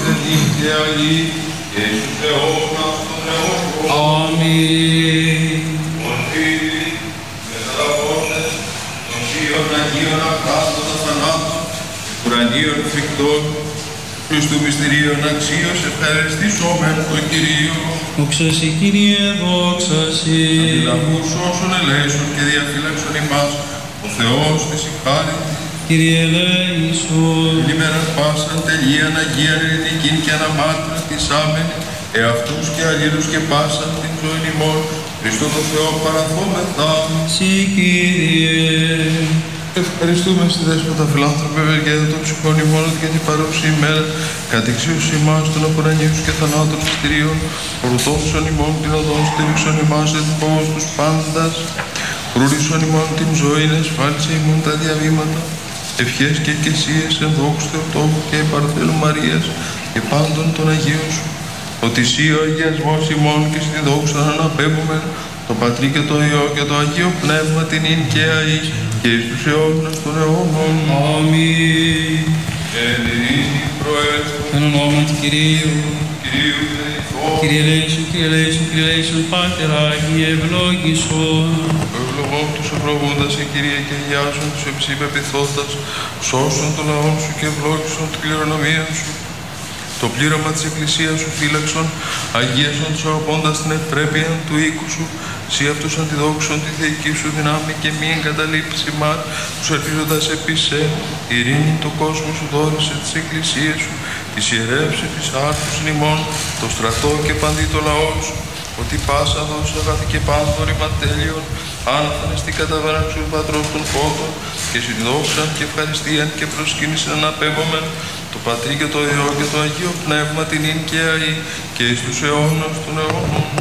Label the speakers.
Speaker 1: νυν και αεί, και εις τους αιώνας των αιώνων.
Speaker 2: Αμήν.
Speaker 1: Ορθίδη, μεταλαβώντες, των θείων Αγίων Ακράστων Αθανάτων, ουρανίων φρικτών, Χριστού μυστηρίων αξίως ευχαριστήσομεν τον Κυρίο.
Speaker 2: Δόξα σοι, Κύριε, δόξα σοι.
Speaker 1: Αντιλαβούς όσων ελέησον και διαφύλαξον ημάς, ο Θεός της ηχάρητη.
Speaker 2: Κύριε ελέησον.
Speaker 1: Την ημέρα πάσαν τελείαν Αγίαν ειρηνικήν και αναμάρτηρα της άμενη, εαυτούς και αλλήλους και πάσαν την ζωήν ημών, Χριστό το Θεό παραθόμεθα.
Speaker 2: Σοι, Κύριε.
Speaker 1: Ευχαριστούμε στη Δέσποτα Φιλάνθρωπε Ευεργέδη των ψυχών ημών για την παρούση ημέρα, κατεξίωση ημάς των απορανίους και θανάτων μυστηρίων, ορθώσεων ημών την οδόν στήριξον ημάς εν φόβος τους πάντας, φρούρισον ημών την ζωή, ασφάλισε ημών τα διαβήματα, ευχές και εκκλησίες εν δόξου Θεοτόκου και Παρθένου Μαρίας και πάντων των Αγίων σου, ότι εσύ ο αγιασμός ημών και στη δόξα να αναπέμπουμε, το Πατρί και το Υιό και το Αγίο Πνεύμα την ίν και αεί και εις τους αιώνας των αιώνων.
Speaker 2: Αμήν.
Speaker 1: Εν ειρήνη προέστω,
Speaker 2: Εν ονόμα του Κυρίου.
Speaker 1: Κυρίου Θεϊθώ,
Speaker 2: Κύριε ελέησον, Κύριε ελέησον, Κύριε ελέησον, Πάτερ Άγιε ευλόγησον.
Speaker 1: ευλογών τους ευλογούντας η Κυρία και αγιάζουν τους εψήπεπιθώντας, σώσον των λαών σου και ευλόγησον την κληρονομία σου. Το πλήρωμα της Εκκλησίας σου φύλαξον, αγίασον τους αγαπώντας την ευπρέπεια του οίκου σου, σύ αυτούς αντιδόξων τη θεϊκή σου δυνάμει και μη εγκαταλείψεις ημάς, τους ελπίζοντας επίσης ειρήνη του κόσμου σου δόρισε της Εκκλησίας σου, της ιερεύσε της άρθους ημών, το στρατό και παντί το λαό σου, ότι πάσα δόση αγαθή και πάντων ρηματέλειων, άνθανες την καταβράξου του Πατρός των Φώτων, και συνδόξαν και ευχαριστίαν και προσκύνησαν αναπέμπομεν, το Πατρί και το Υιό και το Αγίο Πνεύμα την ίν και αεί και εις τους αιώνας των αιώνων.